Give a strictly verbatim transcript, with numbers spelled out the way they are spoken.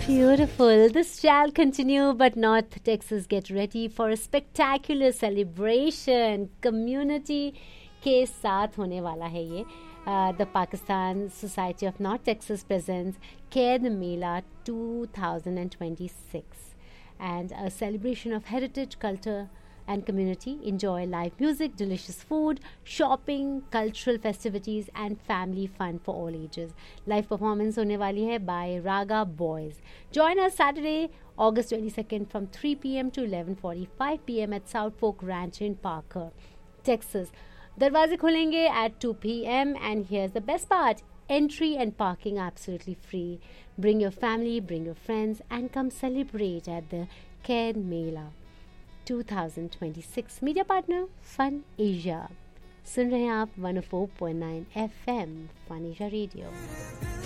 Beautiful. This shall continue, but North Texas, get ready for a spectacular celebration. Community के साथ होने वाला है ये. Uh, the Pakistan Society of North Texas presents Kaid Mela twenty twenty-six, and a celebration of heritage, culture and community. Enjoy live music, delicious food, shopping, cultural festivities and family fun for all ages. Live performance होने वाली है by Raga Boys. Join us Saturday, August twenty-second from three p.m. to eleven forty-five p.m. at South Fork Ranch in Parker, Texas. दरवाजे खुलेंगे at two p.m. and here's the best part. Entry and parking absolutely free. Bring your family, bring your friends and come celebrate at the Kaid Mela twenty twenty-six. Media partner Fun Asia. सुन रहे हैं आप one oh four point nine F M Fun Asia Radio.